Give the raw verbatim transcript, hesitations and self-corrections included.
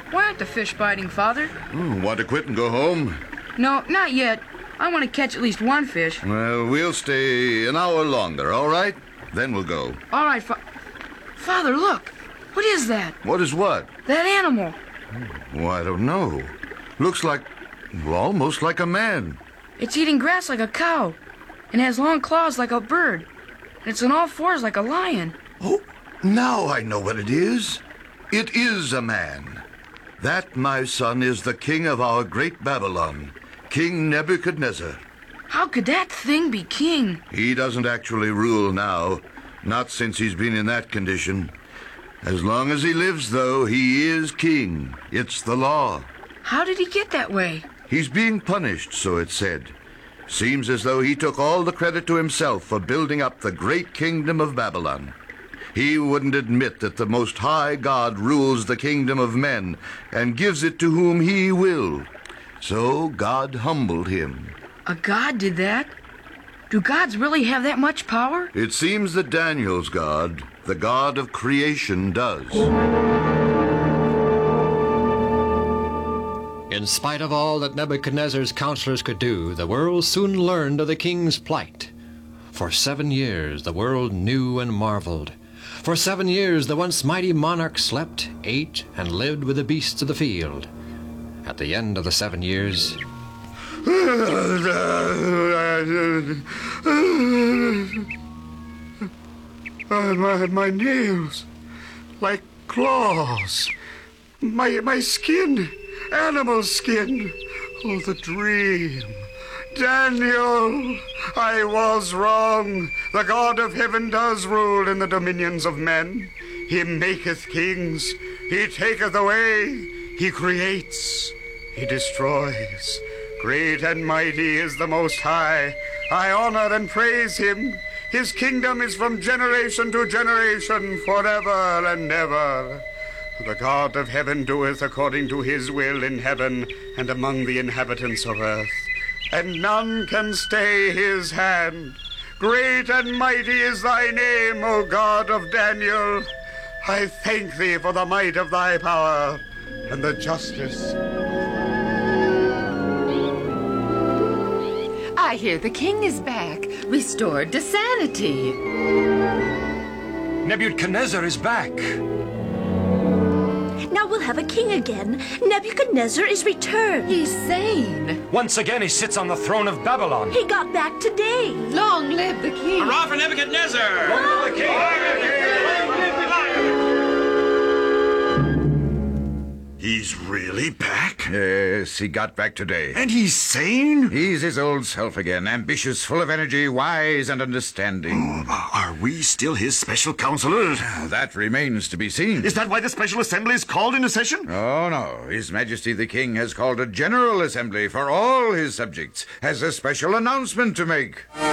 Why aren't the fish biting, Father? Oh, want to quit and go home? No, not yet. I want to catch at least one fish. Well, we'll stay an hour longer, all right? Then we'll go. All right, fa- Father, look. What is that? What is what? That animal. Oh, I don't know. Looks like, well, almost like a man. It's eating grass like a cow, and has long claws like a bird. And it's on all fours like a lion. Oh, now I know what it is. It is a man. That, my son, is the king of our great Babylon, King Nebuchadnezzar. How could that thing be king? He doesn't actually rule now, not since he's been in that condition. As long as he lives, though, he is king. It's the law. How did he get that way? He's being punished, so it's said. Seems as though he took all the credit to himself for building up the great kingdom of Babylon. He wouldn't admit that the Most High God rules the kingdom of men and gives it to whom he will. So God humbled him. A god did that? Do gods really have that much power? It seems that Daniel's God, the God of creation, does. In spite of all that Nebuchadnezzar's counselors could do, the world soon learned of the king's plight. For seven years the world knew and marveled. For seven years the once mighty monarch slept, ate, and lived with the beasts of the field. At the end of the seven years... Uh, my, my nails, like claws. My, my skin, animal skin. Oh, the dream. Daniel, I was wrong. The God of heaven does rule in the dominions of men. He maketh kings. He taketh away. He creates. He destroys. Great and mighty is the Most High. I honor and praise him. His kingdom is from generation to generation, forever and ever. The God of heaven doeth according to his will in heaven and among the inhabitants of earth. And none can stay his hand. Great and mighty is thy name, O God of Daniel. I thank thee for the might of thy power and the justice. I hear the king is back, restored to sanity. Nebuchadnezzar is back. Now we'll have a king again. Nebuchadnezzar is returned. He's sane. Once again he sits on the throne of Babylon. He got back today. Long live the king. Hurrah for Nebuchadnezzar! Long live the king! Long live the king! He's really back? Yes, he got back today. And he's sane? He's his old self again, ambitious, full of energy, wise and understanding. Oh, are we still his special counselors? That remains to be seen. Is that why the special assembly is called into session? Oh, no. His Majesty the King has called a general assembly for all his subjects, has a special announcement to make.